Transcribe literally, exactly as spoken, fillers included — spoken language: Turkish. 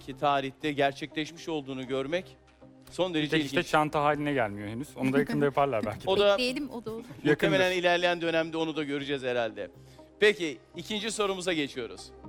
zamanki tarihte gerçekleşmiş olduğunu görmek son Bir derece tek işte ilginç. çanta haline gelmiyor henüz. Onu da yakında yaparlar belki. de. O da Bekleyelim, o da olur. muhtemelen Yakındır. ilerleyen dönemde onu da göreceğiz herhalde. Peki ikinci sorumuza geçiyoruz.